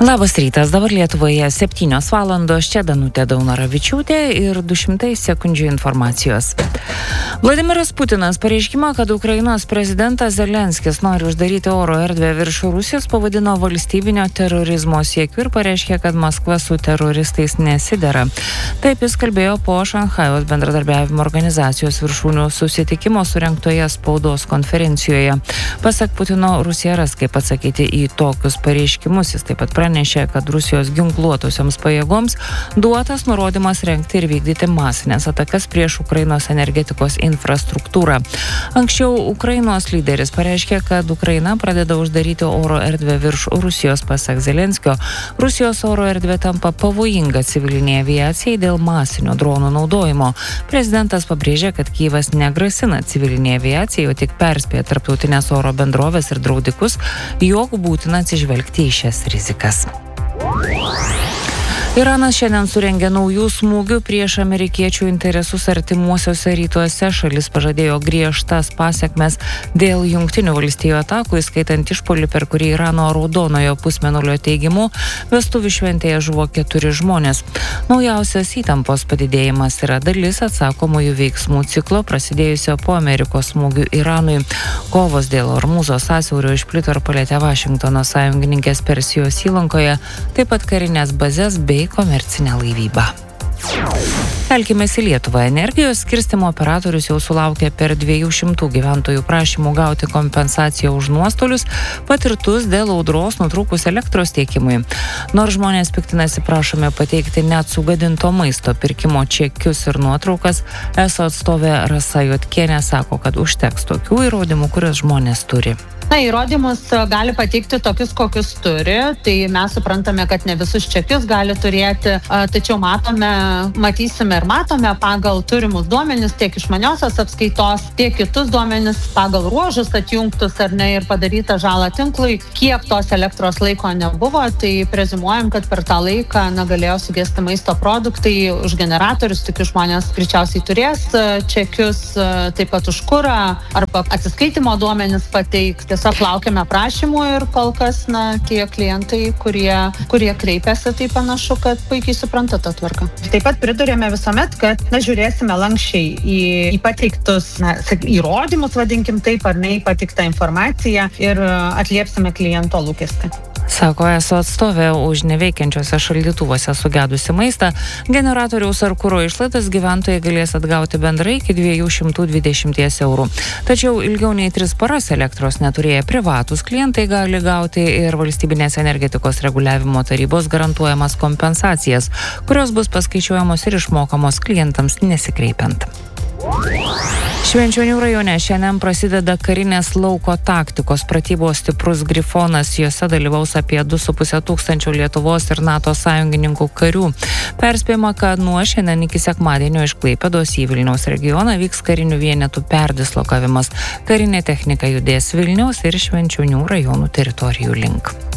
Labas rytas, dabar Lietuvoje 7 valandos, čia Danutė Daunoravičiūtė ir 200 sekundžių informacijos. Vladimiras Putinas pareiškimą, kad Ukrainos prezidentas Zelenskis nori uždaryti oro erdvę virš Rusijos, pavadino valstybinio terorizmo siekiu ir pareiškė, kad Maskva su teroristais nesidera. Taip jis kalbėjo po Šanchajaus bendradarbiavimo organizacijos viršūnių susitikimo surengtoje spaudos konferencijoje. Pasak Putino, Rusija ras kaip atsakyti į tokius pareiškimus. Jis taip pat pranešė, kad Rusijos ginkluotosioms pajėgoms duotas nurodymas rengti ir vykdyti masinės atakas prieš Ukrainos energetikos infrastruktūrą. Anksčiau Ukrainos lyderis pareiškė, kad Ukraina pradeda uždaryti oro erdvę virš Rusijos. Pasak Zelenskio, Rusijos oro erdvė tampa pavojinga civilinė aviacijai dėl masinio dronų naudojimo. Prezidentas pabrėžė, kad Kyjivas negrasina civilinė aviacijai, o tik perspėja tarptautinės oro bendrovės ir draudikus, jog būtina atsižvelgti į šias rizikas. Iranas šiandien surengė naujų smūgių prieš amerikiečių interesus artimuosiuose rytuose. Šalis pažadėjo griežtas pasekmes dėl Jungtinių valstijų atakų, įskaitant išpuolį, per kurį Irano raudonojo pusmėnulio teigimu vestuvių šventėje žuvo 4 žmonės. Naujausias įtampos padidėjimas yra dalis atsakomųjų veiksmų ciklo, prasidėjusio po Amerikos smūgių Iranui. Kovos dėl Ormuzo sąsiaurio išplito ir palietė Vašingtono sąjungininkės Persijos įlankoje, taip pat karinės bazės bei komercinę laivybą. Kelkimės į Lietuvą. Energijos skirstymo operatorius jau sulaukė per 200 gyventojų prašymų gauti kompensaciją už nuostolius patirtus dėl audros nutrūkus elektros tiekimui. Nors žmonės piktinasi, prašome pateikti net sugadinto maisto pirkimo čekius ir nuotraukas, ESO atstovė Rasa Jotkienė sako, kad užteks tokių įrodymų, kuriuos žmonės turi. Įrodymus gali pateikti tokius, kokius turi, tai mes suprantame, kad ne visus čekius gali turėti, tačiau matysime ir matome pagal turimus duomenis tiek išmaniosios apskaitos, tiek kitus duomenis pagal ruožus atjungtus ar ne ir padarytą žalą tinklui, kiek tos elektros laiko nebuvo, tai prezimuojam, kad per tą laiką galėjo sugesti maisto produktai už generatorius, tik žmonės greičiausiai turės čekius, taip pat už kurą arba atsiskaitimo duomenis pateikti. Tiesiog laukiame prašymų ir kol kas tie klientai, kurie kreipiasi, tai panašu, kad puikiai supranta tą tvarką. Taip pat pridurėme visuomet, kad žiūrėsime lanksčiai į pateiktus įrodymus, vadinkim taip, ar ne į pateiktą informaciją ir atliepsime kliento lūkestį. Sako ESO atstovė, už neveikiančiuose šaldytuvuose sugedusi maistą, generatoriaus ar kuro išlaidas gyventojai galės atgauti bendrai iki 220 eurų. Tačiau ilgiau nei 3 paras elektros neturėję privatūs klientai gali gauti ir valstybinės energetikos reguliavimo tarybos garantuojamas kompensacijas, kurios bus paskaičiuojamos ir išmokamos klientams nesikreipiant. Švenčionių rajone šiandien prasideda karinės lauko taktikos pratybos Stiprus Grifonas. Jose dalyvaus apie 2,5 tūkstančio Lietuvos ir NATO sąjungininkų karių. Perspėjama, kad nuo šiandien iki sekmadienio iš Klaipėdos į Vilniaus regioną vyks karinių vienetų perdislokavimas. Karinė technika judės Vilniaus ir Švenčionių rajonų teritorijų link.